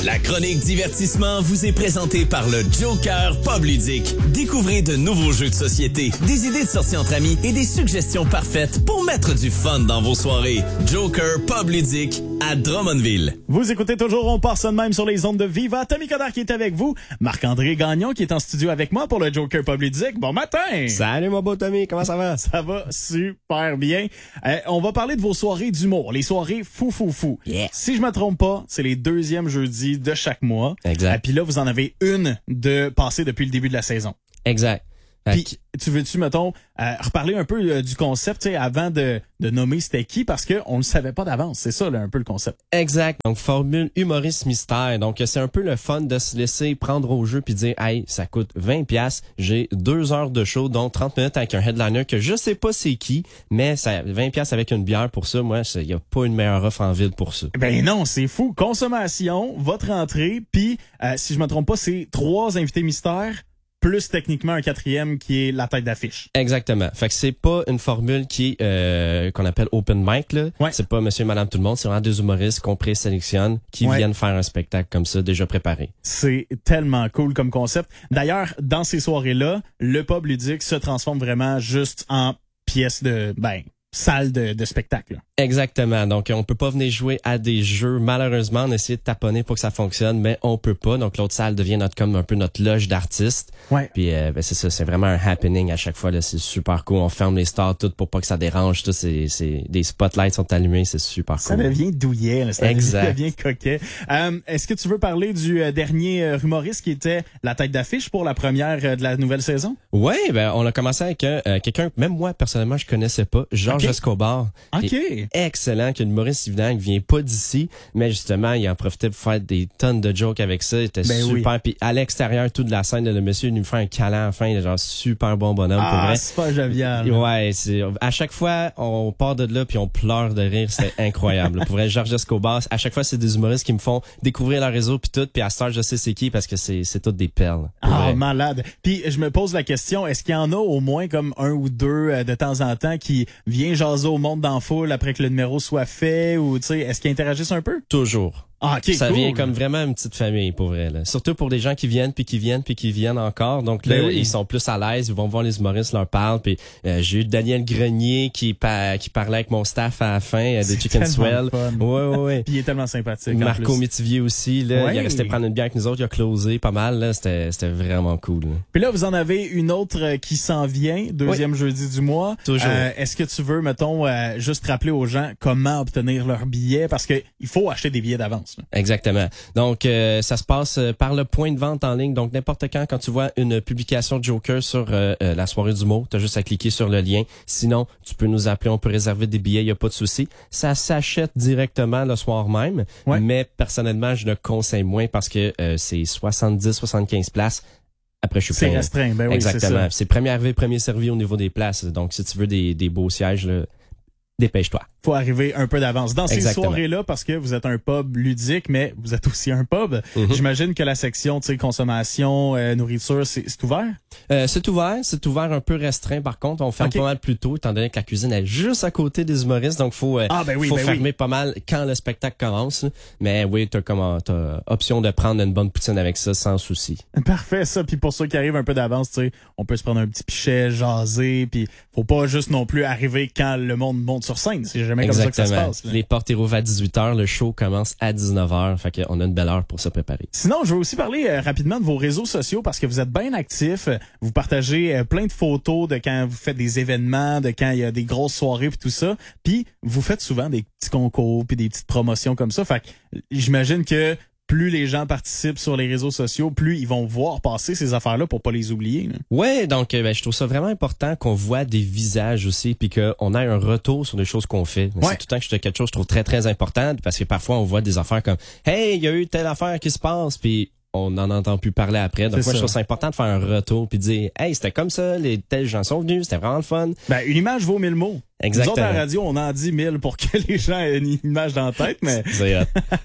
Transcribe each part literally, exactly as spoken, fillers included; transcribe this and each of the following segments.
La chronique divertissement vous est présentée par le Joker Pub Ludique. Découvrez de nouveaux jeux de société, des idées de sortie entre amis et des suggestions parfaites pour mettre du fun dans vos soirées. Joker Pub Ludique à Drummondville. Vous écoutez toujours On part ça de même sur les ondes de Viva. Tommy Coderre qui est avec vous. Marc-André Gagnon qui est en studio avec moi pour le Joker Pub Ludique. Bon matin! Salut mon beau Tommy, comment ça va? Ça va super bien. Euh, on va parler de vos soirées d'humour, les soirées fou fou fou. Yeah. Si je me trompe pas, c'est les deuxièmes jeudis de chaque mois. Exact. Et puis là, vous en avez une de passée depuis le début de la saison. Exact. Puis, tu veux-tu, mettons, euh, reparler un peu euh, du concept, tu sais, avant de, de nommer c'était qui, parce que on le savait pas d'avance. C'est ça, là, un peu le concept. Exact. Donc, formule humoriste mystère. Donc, c'est un peu le fun de se laisser prendre au jeu puis dire, hey, ça coûte vingt piastres. J'ai deux heures de show, donc trente minutes avec un headliner que je sais pas c'est qui, mais ça, vingt piastres avec une bière pour ça, moi, il y a pas une meilleure offre en ville pour ça. Ben non, c'est fou. Consommation, votre entrée, puis, euh, si je me trompe pas, c'est trois invités mystères, plus techniquement un quatrième qui est la tête d'affiche. Exactement. Fait que c'est pas une formule qui euh, qu'on appelle open mic là. Ouais. C'est pas monsieur et madame tout le monde, c'est vraiment des humoristes qu'on présélectionne qui Ouais. viennent faire un spectacle comme ça déjà préparé. C'est tellement cool comme concept. D'ailleurs, dans ces soirées-là, le pub ludique se transforme vraiment juste en pièce de, ben, salle de, de spectacle. Exactement. Donc, on peut pas venir jouer à des jeux. Malheureusement, on essaie de taponner pour que ça fonctionne, mais on peut pas. Donc, l'autre salle devient notre comme un peu notre loge d'artistes. Ouais. Puis, euh, ben, c'est ça, c'est vraiment un happening à chaque fois. Là, c'est super cool. On ferme les stars toutes pour pas que ça dérange. Tout, c'est, c'est des spotlights sont allumés. C'est super Ça cool. devient douillet, là. Ça Exact. devient coquet. Euh, est-ce que tu veux parler du euh, dernier euh, humoriste qui était la tête d'affiche pour la première euh, de la nouvelle saison? Ouais, ben, on a commencé avec euh, quelqu'un, même moi, personnellement, je connaissais pas, Georges Okay. Escobar. OK. Qui est excellent, qui est un humoriste évident, qui vient pas d'ici, mais justement, il en profitait pour faire des tonnes de jokes avec ça. Il était Ben super. oui. Puis à l'extérieur, tout de la scène, le monsieur, il nous fait un câlin à la fin. Il est genre super bon bonhomme, pour Ah, vrai. c'est pas jovial. Ouais, c'est, à chaque fois, on part de là puis on pleure de rire. C'est incroyable. Pour vrai, Georges Escobar, à chaque fois, c'est des humoristes qui me font découvrir leur réseau puis tout. Puis à ce temps, je sais c'est qui parce que c'est, c'est toutes des perles. Pour Ah, vrai. malade. Puis je me pose la question, est-ce qu'il y en a au moins comme un ou deux euh, de temps en temps qui vient jaser au monde dans la foule après que le numéro soit fait ou tu sais, est-ce qu'ils interagissent un peu? Toujours. Ah, OK, Ça cool. vient comme vraiment une petite famille, pour vrai. Là. Surtout pour des gens qui viennent, puis qui viennent, puis qui viennent encore. Donc là, Ben oui. ils sont plus à l'aise, ils vont voir les humoristes, leur parlent. Puis euh, j'ai eu Daniel Grenier qui pa- qui parlait avec mon staff à la fin, euh, C'est des Chicken tellement Swell. fun. Ouais, ouais, ouais. Puis il est tellement sympathique. en Marco plus. Métivier aussi, là, Ouais. il est resté prendre une bière avec nous autres, il a closé pas mal. Là, c'était, c'était vraiment cool. Là. Puis là, vous en avez une autre euh, qui s'en vient, deuxième jeudi du mois. Toujours. Euh, est-ce que tu veux, mettons, euh, juste rappeler aux gens comment obtenir leurs billets? Parce que il faut acheter des billets d'avance. Là. Exactement. Donc, euh, ça se passe euh, par le point de vente en ligne. Donc, n'importe quand, quand tu vois une publication de Joker sur euh, euh, la soirée du mot, tu as juste à cliquer sur le lien. Sinon, tu peux nous appeler, on peut réserver des billets, il n'y a pas de souci. Ça s'achète directement le soir même. Ouais. Mais personnellement, je le conseille moins parce que euh, c'est soixante-dix soixante-quinze places. Après, je suis C'est plein. restreint, ben oui, c'est Exactement. ça. C'est premier arrivé, premier servi au niveau des places. Donc, si tu veux des, des beaux sièges, là, dépêche-toi. Faut arriver un peu d'avance. Dans ces Exactement. soirées-là, parce que vous êtes un pub ludique, mais vous êtes aussi un pub, Mhm. j'imagine que la section, tu sais, consommation, euh, nourriture, c'est, c'est ouvert? Euh, c'est ouvert, c'est ouvert un peu restreint par contre. On ferme Ok. pas mal plus tôt, étant donné que la cuisine est juste à côté des humoristes, donc faut euh, Ah, ben oui, faut ben fermer oui. pas mal quand le spectacle commence. là. Mais oui, t'as comment t'as option de prendre une bonne poutine avec ça sans souci. Parfait, ça. Puis pour ceux qui arrivent un peu d'avance, tu sais, on peut se prendre un petit pichet, jaser, puis faut pas juste non plus arriver quand le monde monte sur scène. C'est jamais comme ça que ça se passe. là. Les portes ouvrent à dix-huit heures, le show commence à dix-neuf heures, fait qu'on a une belle heure pour se préparer. Sinon, je veux aussi parler euh, rapidement de vos réseaux sociaux parce que vous êtes bien actifs. Vous partagez euh, plein de photos de quand vous faites des événements, de quand il y a des grosses soirées puis tout ça. Puis vous faites souvent des petits concours puis des petites promotions comme ça. Fait que j'imagine que plus les gens participent sur les réseaux sociaux, plus ils vont voir passer ces affaires-là pour pas les oublier. Là. Ouais, donc euh, ben, je trouve ça vraiment important qu'on voit des visages aussi, puis qu'on ait un retour sur des choses qu'on fait. Mais Ouais. C'est tout le temps que je fais quelque chose que je trouve très très important, parce que parfois on voit des affaires comme hey, il y a eu telle affaire qui se passe, puis on n'en entend plus parler après. Donc C'est moi, ça. je trouve ça important de faire un retour puis de dire hey, c'était comme ça, les tels gens sont venus, c'était vraiment le fun. Ben, une image vaut mille mots. Exactement. Nous autres, à la radio, on en dit mille pour que les gens aient une image dans la tête, mais C'est hot.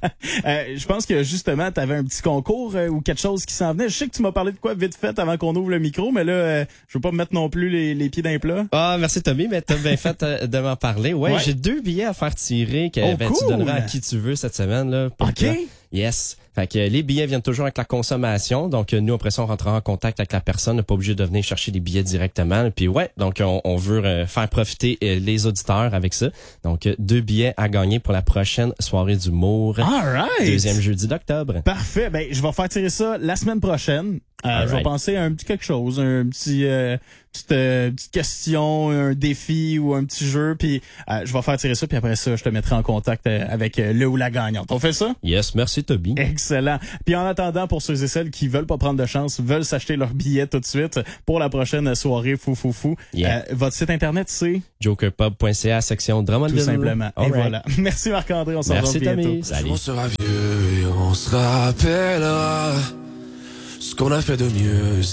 euh, je pense que justement, tu avais un petit concours euh, ou quelque chose qui s'en venait. Je sais que tu m'as parlé de quoi vite fait avant qu'on ouvre le micro, mais là, euh, je veux pas me mettre non plus les, les pieds dans les plats. Ah, merci Tommy, mais t'as bien fait euh, de m'en parler. Ouais, Ouais. j'ai deux billets à faire tirer que Oh, ben, tu cool. donneras à qui tu veux cette semaine là. Pour OK. que- Yes. Fait que les billets viennent toujours avec la consommation. Donc, nous, après ça, on rentrera en contact avec la personne. On n'est pas obligé de venir chercher des billets directement. Puis ouais, donc on, on veut euh, faire profiter euh, les auditeurs avec ça. Donc, euh, deux billets à gagner pour la prochaine soirée d'humour. All right. Deuxième jeudi d'octobre. Parfait. Ben, je vais faire tirer ça la semaine prochaine. Euh, All je vais right. penser à un petit quelque chose, un petit, euh, petite, euh, petite question, un défi ou un petit jeu. Puis euh, je vais faire tirer ça. Puis après ça, je te mettrai en contact euh, avec euh, le ou la gagnante. On fait ça? Yes, merci Toby. Excellent. Puis en attendant, pour ceux et celles qui veulent pas prendre de chance, veulent s'acheter leur billet tout de suite pour la prochaine soirée fou fou fou. Yeah. Euh, votre site internet, c'est jokerpub point c a, section Drummondville. tout simplement. All Et right. voilà. Merci Marc-André. On se revoit Merci bientôt. Tommy. Salut. On sera vieux et on se rappellera ce qu'on a fait de mieux.